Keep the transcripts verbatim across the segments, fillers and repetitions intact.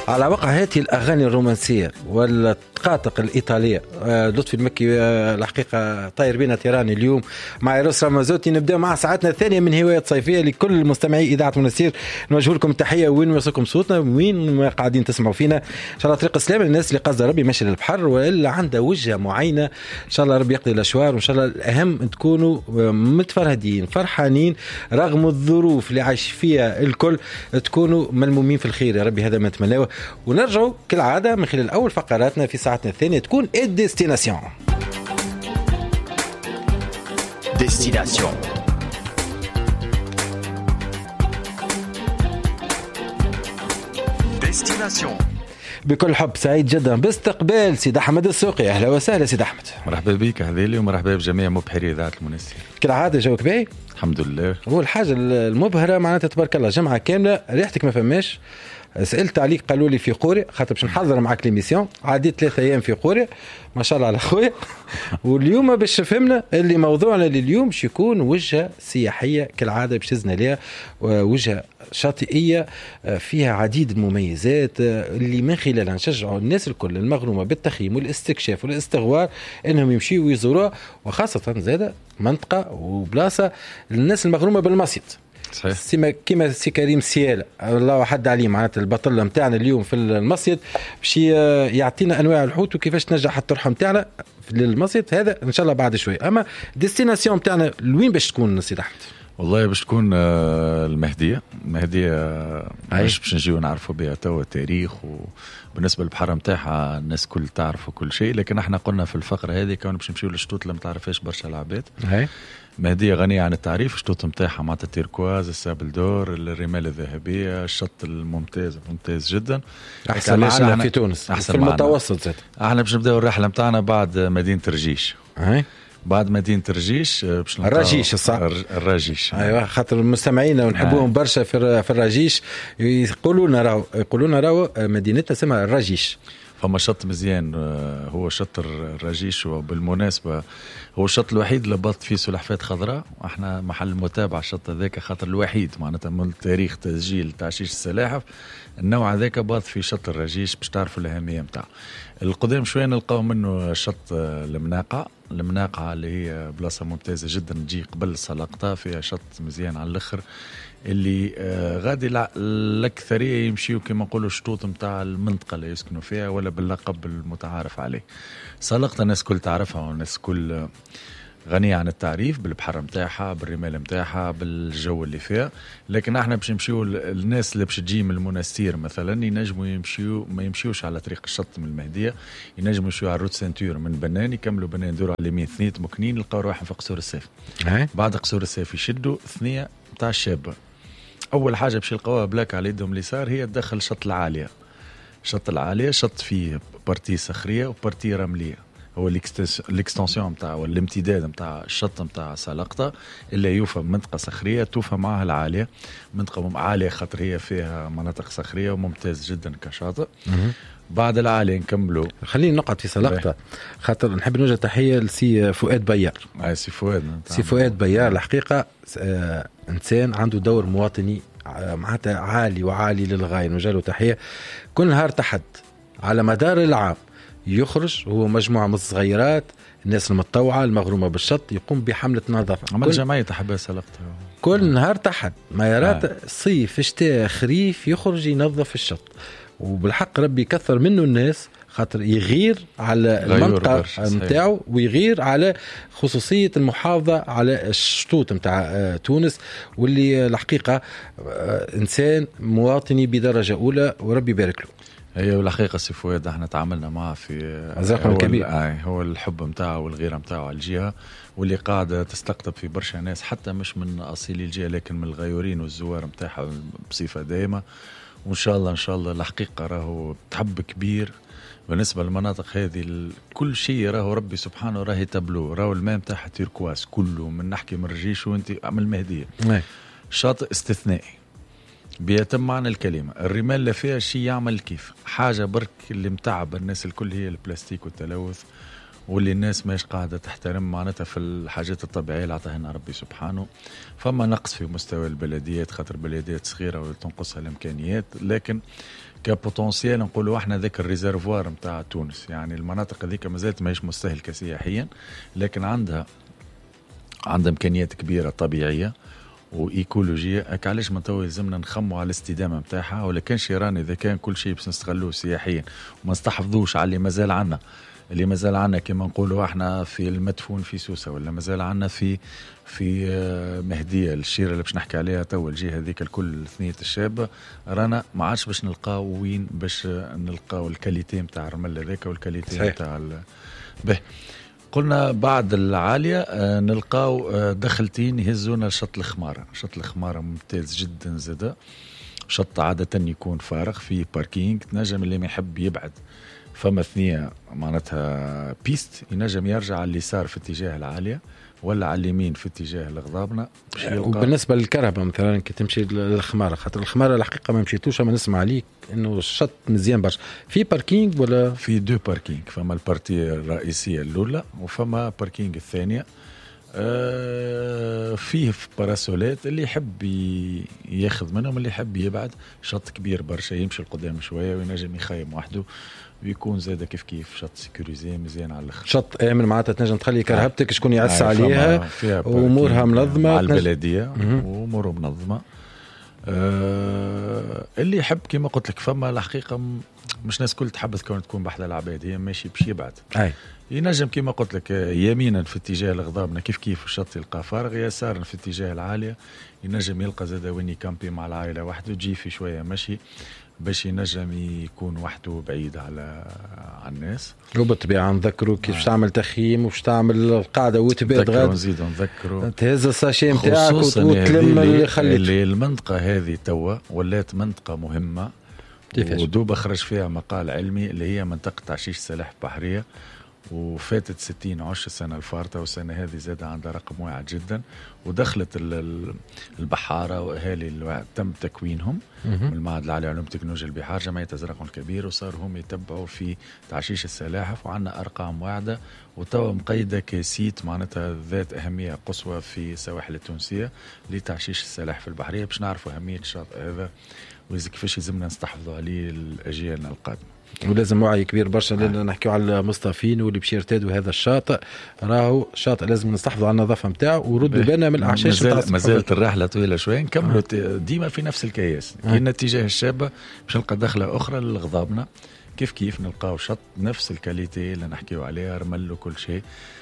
على وقع هذه الأغاني الرومانسية والتقاطق الإيطالية. لطفي المكي الحقيقة طاير بينا تيراني اليوم مع يروس رمزوتي. نبدأ مع ساعتنا الثانية من هواية صيفية. لكل مستمعي إذاعة منستير نوجه لكم التحية وين وصلكم صوتنا وين ما قاعدين تسمعوا فينا. إن شاء الله طريق السلام للناس اللي قصد ربي ماشي للبحر وإلا عنده وجهة معينة. إن شاء الله ربي يقضي الأشوار وإن شاء الله الأهم تكونوا متفرهدين فرحانين رغم الظروف اللي عايش فيها الكل، تكونوا ملمومين في الخير يا ربي. هذا ما نتمناه. ونرجعوا كالعادة من خلال أول فقراتنا في ساعتنا الثانية تكون الديستيناسيون. ديستيناسيون ديستيناسيون بكل حب سعيد جدا باستقبال سيد أحمد السوقي. أهلا وسهلا سيد أحمد. مرحبا بك هذيلي ومرحبا بجميع مبحري إذاعة المنستير. كالعادة جوك باهي الحمد لله. هو الحاجة المبهرة معناتها تبارك الله جمعة كاملة ريحتك ما فماش. سألت عليك قالوا لي في قوري خاطر باش نحضر معك ليميسيون. عديت ثلاثة أيام في قوري ما شاء الله على خويا. واليوم باش فهمنا اللي موضوعنا لليوم باش يكون وجهة سياحية كالعادة باش تزنا ليها وجهة شاطئية فيها عديد المميزات اللي من خلالها نشجعوا الناس الكل المغرومة بالتخييم والاستكشاف والاستغوار انهم يمشيوا ويزوروها، وخاصة زادة منطقة وبلاصة للناس المغرومة بالمصيد. سيما كيما سي كريم سيالة الله حد عليه معناتها البطل نتاعنا اليوم في المصيد باش يعطينا انواع الحوت وكيفاش تنجح الطرحه نتاعنا في المصيد. هذا ان شاء الله بعد شوي. اما ديستيناسيون نتاعنا لوين باش تكون سي احمد؟ والله باش تكون المهدية. المهدية باش باش نجيو نعرفوا بها توا التاريخ، وبالنسبة للبحر نتاعها الناس كل تعرف كل شيء، لكن احنا قلنا في الفقرة هذه كون باش نمشيو للشطوط اللي ما تعرفهاش برشا العباد. مهدية غنية عن التعريف. الشطوط نتاعها معناتها التيركواز، السابل دور، الرمال الذهبية، الشط الممتاز ممتاز جدا. أحسن معنا في تونس أحسن في المتوسط زاد. احنا باش نبداو الرحلة نتاعنا بعد مدينة رجيش. هاي بعد مدينة رجيش باش الرجيش الصح الرجيش. ايوه خاطر المستمعين ونحبوهم برشا في في الرجيش يقولوا لنا راهو يقولوا لنا راهو مدينتنا اسمها الرجيش. فما شط مزيان هو شط الرجيش، وبالمناسبة هو الشط الوحيد اللي بط فيه سلحفاة خضراء. احنا محل متابعة الشط ذاك خاطر الوحيد معناتها من تاريخ تسجيل تعشيش السلاحف النوع ذاك بط في شط الرجيش باش تعرفوا الأهمية متاعه. القدام شوية نلقاو منه شط المناقة. المناقة اللي هي بلاصة ممتازة جدا تجي قبل السلقطة، فيها شط مزيان على الآخر اللي آه غادي الأكثرية يمشيوا كما نقولوا الشطوط متاع المنطقة اللي يسكنوا فيها ولا باللقب المتعارف عليه. سلقطة الناس كل تعرفها والناس كل غنية عن التعريف بالبحر متاعها بالرمال متاعها بالجو اللي فيها. لكن احنا باش نمشيو الناس اللي باش تجي من المنستير مثلا ينجموا يمشيو ما يمشيوش على طريق الشط من المهدية، ينجموا يمشيو على الروت سنتور من بنان يكملوا بنان يدوروا على اليمين ثنية مكنين يلقاو روحهم في قصور السيف. بعد قصور السيف يشدوا ثنية متاع الشابة. اول حاجة باش يلقاوها بلاك على يدهم اليسار هي تدخل شط العالية. شط العالية شط فيه بارتي صخرية وبارتي رملية. هو الاكستنسيون متاع والامتداد متاع الشط متاع سلقطة اللي يوفى منطقة صخرية توفى معها العالية. منطقة عالية خاطر هي فيها مناطق صخرية وممتاز جدا كشاطئ. بعد العالية نكملوا. خلينا نقعد في سلقطة خاطر نحب نوجه تحية لسي فؤاد بيار. آه سي فؤاد سي فؤاد بيار الحقيقة آه إنسان عنده دور مواطني معناتها عالي وعالي للغاية. نوجه له تحية. كل نهار تحد على مدار العام يخرج هو مجموعة من الصغيرات الناس المتطوعة المغرومة بالشط يقوم بحملة نظافة. عمل جمعية تحبها سلقتها كل نهار تحت ما يرات آه. صيف شتاء خريف يخرج ينظف الشط. وبالحق ربي يكثر منه الناس خاطر يغير على المنطقة متاعه ويغير على خصوصية المحافظة على الشطوط متاع تونس واللي الحقيقة إنسان مواطني بدرجة أولى وربي يبارك له. هي والحقيقة سي فؤاد احنا تعاملنا معه في عزاق الكبير. آه هو الحب متاعه والغيرة متاعه على الجهة واللي قاعدة تستقطب في برشا ناس حتى مش من أصيل الجهة لكن من الغيورين والزوار متاعها بصفة دائمة. وإن شاء الله إن شاء الله الحقيقة راهو تحب كبير بالنسبة للمناطق هذه. كل شيء راهو ربي سبحانه راهي تبلو. راهو الماء متاعها تيركواز كله من نحكي من رجيش وانت عمل المهدية. شاطئ استثنائي بيتم معنى الكلمة. الرمال اللي فيها شيء يعمل كيف حاجة برك اللي متعب الناس الكل هي البلاستيك والتلوث واللي الناس ماش قاعدة تحترم معناتها في الحاجات الطبيعية اللي عطاها ربي سبحانه. فما نقص في مستوى البلديات خاطر بلديات صغيرة وتنقصها الإمكانيات. لكن كبوتنسيال نقولوا احنا ذاك الريزرفوار نتاع تونس. يعني المناطق هذيك مازالت ماهيش مستهلكه سياحيا، لكن عندها عندها امكانيات كبيره طبيعيه وايكولوجيه. هكا علاش ما تو يلزمنا نخموا على الاستدامه نتاعها، ولا كان شيران اذا كان كل شيء باش نستغلوه سياحيا وما نستحفظوش على اللي مازال عنا اللي مازال عنا كما نقولوا احنا في المدفون في سوسه، ولا مازال عنا في في مهديه الشيره اللي باش نحكي عليها تو الجهه هذيك الكل ثنيه الشابه، رانا ما عادش باش نلقاو وين باش نلقاو الكاليتي نتاع الرمل هذاك والكاليتي نتاع به. قلنا بعد العاليه نلقاو دخلتين يهزونا شط الخماره. شط الخماره ممتاز جدا زاده، شط عاده يكون فارغ فيه باركينج، تنجم اللي ما يحب يبعد فما ثنيه معناتها بيست ينجم يرجع على اليسار في اتجاه العاليه ولا على اليمين في اتجاه الغضابنه. وبالنسبه للكرهبه مثلا كي تمشي للخماره، خاطر الخماره الحقيقه ما مشيتوش اما نسمع عليك انه الشط مزيان برشا، في باركينج ولا في دو باركينج؟ فما البارتي الرئيسيه الاولى وفما باركينج الثانيه. آه فيه في باراسولات اللي يحب ياخذ منهم، اللي يحب يبعد. شط كبير برشا يمشي القدام شويه وينجم يخيم وحده ويكون زاد كيف كيف شط سيكوريزي مزيان على الاخر. شط امن معناتها تنجم تخلي كرهبتك شكون يعس عليها، امورها منظمه مع البلديه واموره منظمه. آه اللي يحب كما قلت لك فما الحقيقه مش ناس كل تحب كون تكون بحذا العباد، هي ماشي باش يبعد. اي ينجم كما قلت لك يمينا في اتجاه الغضابنا كيف كيف الشط يلقى فارغ، يسارا في اتجاه العاليه ينجم يلقى زاد وين يكامبي مع العائله وحده، تجي في شويه مشي باش ينجم يكون وحده بعيد على على الناس. وبالطبيعه نذكروا كيف تعمل تخييم وش تعمل قاعده وتبات غاد، نزيدوا نذكروا تهز الساشي نتاعك وتلم اللي خليت. اللي المنطقه هذه توا ولات منطقه مهمه ودوب خرج فيها مقال علمي اللي هي منطقه تعشيش السلاح البحريه، وفاتت ستين عشر سنة الفارطة والسنة هذه زاد عندها رقم واعد جدا، ودخلت البحارة وأهالي اللي تم تكوينهم من المعهد العالي لعلوم تكنولوجيا البحار جمعية أزرق الكبير، وصاروا هم يتبعوا في تعشيش السلاحف، وعندنا أرقام واعدة وتوا مقيدة كسيت معناتها ذات أهمية قصوى في السواحل التونسية لتعشيش السلاحف البحرية، باش نعرفوا أهمية الشاطئ هذا وإذا كيفاش يلزمنا نستحفظوا عليه الأجيال القادمة. ولازم وعي كبير برشا لأننا نحكيو على المصطفين واللي باش يرتادوا هذا الشاطئ، راهو شاطئ لازم نستحفظوا على النظافه نتاعو وردوا بالنا من الاعشاش. ما زالت الرحله طويله شويه، نكملوا آه. ديما في نفس الكياس. آه. كاين اتجاه الشابه باش نلقى دخله اخرى للغضابنا كيف كيف نلقاو شط نفس الكاليتي اللي نحكيو عليها، رمل وكل شيء.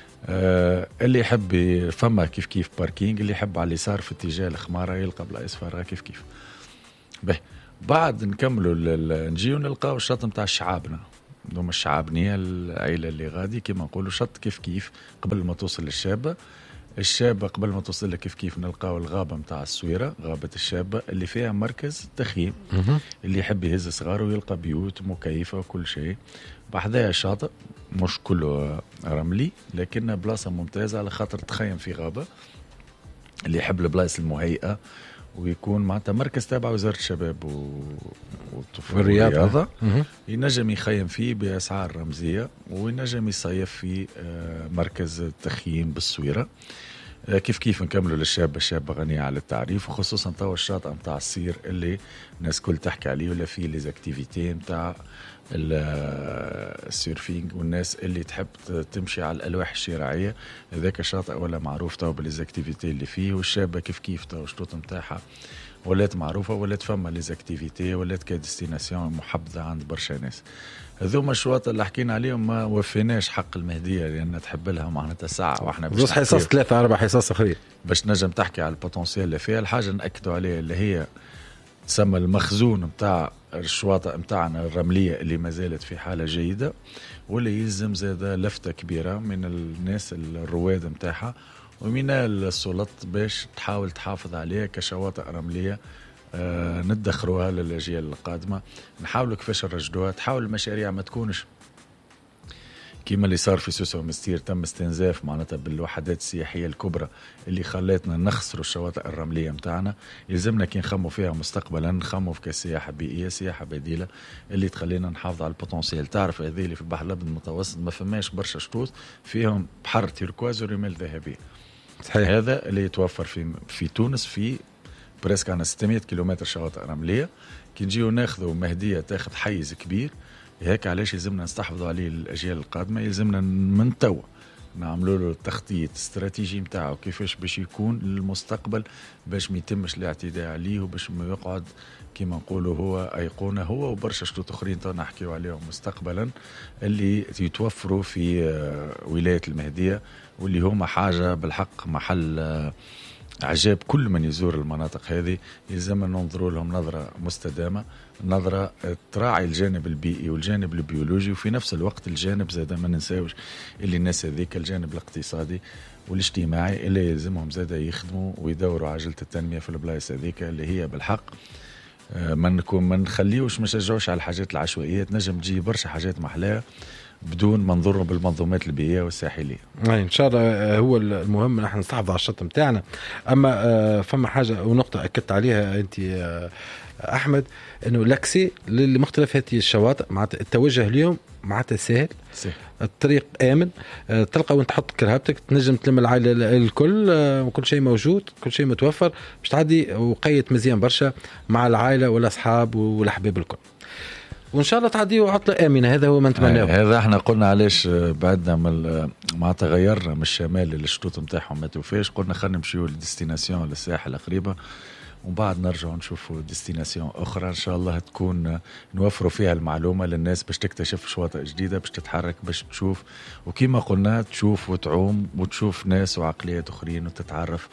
آه اللي يحب فما كيف كيف باركينج، اللي يحب على اليسار في اتجاه الخماره يلقى بلايص فارغه كيف كيف. به بعد نكملوا نجيو نلقاو الشط نتاع شعابنا، دوم الشعابنيه العيله اللي غادي كما نقولوا شط كيف كيف قبل ما توصل للشابه. الشابه قبل ما توصل كيف كيف نلقاو الغابه نتاع السويره، غابه الشابه اللي فيها مركز تخييم، اللي يحب يهز صغاره ويلقى بيوت مكيفه وكل شيء. بحذاها الشاطئ مش كله رملي لكن بلاصه ممتازه على خاطر تخيم في غابه، اللي يحب البلايص المهيئه ويكون معناتها مركز تابع وزارة الشباب والطفولة والرياضة، ينجم يخيم فيه بأسعار رمزية وينجم يصيف في مركز تخييم بالسويرة. كيف كيف نكملوا للشاب الشاب غنية على التعريف، وخصوصا طوى الشاطئ متاع السير اللي الناس كل تحكي عليه، ولا فيه ليزاكتيفيتي متاع السيرفينج والناس اللي تحب تمشي على الألواح الشراعية. ذاك الشاطئ ولا معروف تو بالليزاكتيفيتي اللي فيه، والشابة كيف كيف تو الشطوط متاعها ولات معروفة، ولات فما ليزاكتيفيتي، ولات كديستيناسيون محبذة عند برشا ناس. هذوما الشواطئ اللي حكينا عليهم ما وفيناش حق المهدية لأن تحب لها معناتها ساعة واحنا بس حصص ثلاثة أربع حصص أخرين باش نجم تحكي على البوتنسيال اللي فيها. الحاجة نأكدوا عليها اللي هي تسمى المخزون متاع الشواطئ متاعنا الرملية اللي ما زالت في حالة جيدة، واللي يلزم زادة لفتة كبيرة من الناس الرواد متاعها ومن السلطات باش تحاول تحافظ عليها كشواطئ رملية. آه ندخروها للأجيال القادمة، نحاولوا كيفاش نرجدوها، تحاول المشاريع ما تكونش كيما اللي صار في سوسة ومستير، تم استنزاف معناتها بالوحدات السياحية الكبرى اللي خلاتنا نخسروا الشواطئ الرملية متاعنا. يلزمنا كي نخموا فيها مستقبلا نخموا في كسياحة بيئية، سياحة بديلة اللي تخلينا نحافظ على البوتنسيال. تعرف هذه اللي في البحر الأبيض المتوسط ما فماش برشا شطوط فيهم بحر تيركواز ورمال ذهبية. صحيح. هذا اللي يتوفر في في تونس في بريسك عنا ستمية كيلومتر شواطئ رمليه. كي نجيو ناخذوا مهديه تاخذ حيز كبير، هيك علاش يلزمنا نستحفظوا عليه الاجيال القادمه. يلزمنا من توا نعملوا له التخطيط الاستراتيجي نتاعو كيفاش باش يكون للمستقبل، باش ما يتمش الاعتداء عليه وباش ما يقعد كما نقولوا هو ايقونه هو وبرشا شتوت اخرين تو نحكيو عليهم مستقبلا اللي يتوفروا في ولايه المهديه، واللي هما حاجه بالحق محل عجاب كل من يزور المناطق هذه. يلزمنا ننظروا لهم نظرة مستدامة، نظرة تراعي الجانب البيئي والجانب البيولوجي، وفي نفس الوقت الجانب زاد ما ننساوش اللي الناس هذيك الجانب الاقتصادي والاجتماعي اللي يلزمهم زاد يخدموا ويدوروا عجلة التنمية في البلايص هذيك اللي هي بالحق ما نكون ما نخليوش ما نشجعوش على الحاجات العشوائيات. نجم تجي برشا حاجات محلاها بدون ما نضر بالمنظومات البيئيه والساحليه. ان شاء الله هو المهم نحن نستحفظ على الشط نتاعنا. اما فما حاجه ونقطه اكدت عليها انت احمد، انه لاكسي لمختلف هذه الشواطئ معناتها التوجه اليوم معناتها سهل سهل، الطريق امن، تلقى وانت تحط كرهبتك تنجم تلم العائله الكل وكل شيء موجود، كل شيء متوفر باش تعدي وقيت مزيان برشا مع العائله والاصحاب والاحباب الكل، وان شاء الله تعديوا عطله امنه. هذا هو ما نتمناه. هذا احنا قلنا علاش بعدنا من ما تغيرنا من الشمال للشطوط نتاعهم ما توفاش، قلنا خلينا نمشيو للديستيناسيون للساحل قريبه وبعد نرجعوا نشوفوا ديستيناسيون اخرى ان شاء الله تكون نوفروا فيها المعلومه للناس باش تكتشف شواطئ جديده، باش تتحرك، باش تشوف، وكما قلنا تشوف وتعوم وتشوف ناس وعقليات اخرين وتتعرف.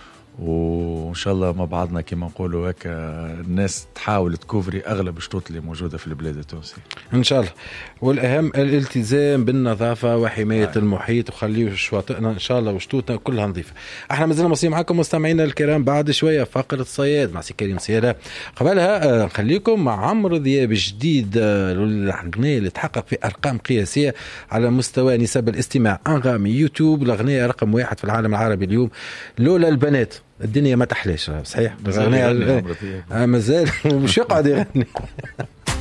وان شاء الله مع بعضنا كما نقولوا هكا الناس تحاول تكوفري اغلب الشطوط اللي موجوده في البلاد التونسيه ان شاء الله. والاهم الالتزام بالنظافه وحمايه آه. المحيط، وخليوا شواطئنا ان شاء الله وشطوطنا كلها نظيفه. احنا مازلنا مصير معكم مستمعينا الكرام، بعد شويه فقره الصياد مع سي كريم سياده. قبلها نخليكم مع عمرو دياب جديد الاغنيه اللي تحقق في ارقام قياسيه على مستوى نسب الاستماع انغامي يوتيوب، الاغنيه رقم واحد في العالم العربي اليوم. لولا البنات الدنيا ما تحلاش، صحيح؟ مازال مازال ومش يقعد يغني